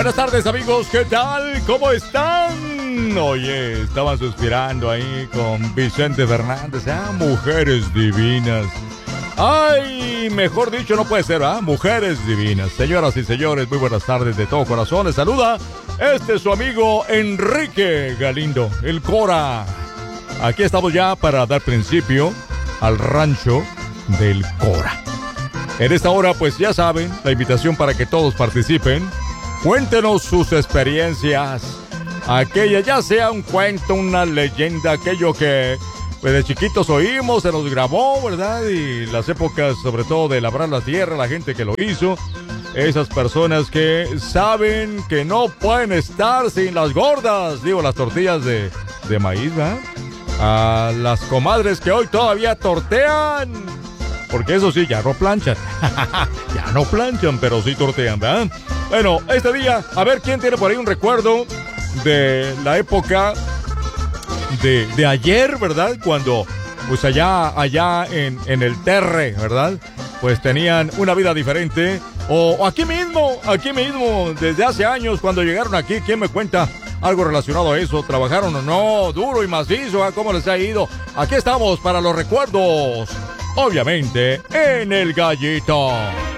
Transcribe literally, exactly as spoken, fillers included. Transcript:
Buenas tardes, amigos, ¿qué tal? ¿Cómo están? Oye, estaban suspirando ahí con Vicente Fernández, ah, mujeres divinas. Ay, mejor dicho no puede ser, ¿ah? Mujeres divinas. Señoras y señores, muy buenas tardes de todo corazón. Les saluda este es su amigo Enrique Galindo, el Cora. Aquí estamos ya para dar principio al rancho del Cora. En esta hora, pues ya saben, la invitación para que todos participen. Cuéntenos sus experiencias. Aquella, ya sea un cuento, una leyenda, aquello que pues de chiquitos oímos, se nos grabó, ¿verdad? Y las épocas, sobre todo, de labrar la tierra, la gente que lo hizo. Esas personas que saben que no pueden estar sin las gordas, digo, las tortillas de, de maíz, ¿verdad? A las comadres que hoy todavía tortean, porque eso sí, ya no planchan. Ya no planchan, pero sí tortean, ¿verdad? Bueno, este día, a ver quién tiene por ahí un recuerdo de la época de, de ayer, ¿verdad? Cuando, pues allá, allá en, en el Terre, ¿verdad? Pues tenían una vida diferente. O, o aquí mismo, aquí mismo, desde hace años, cuando llegaron aquí, ¿quién me cuenta algo relacionado a eso? ¿Trabajaron o no? Duro y macizo, ¿eh? ¿Cómo les ha ido? Aquí estamos para los recuerdos, obviamente, en El Gallito.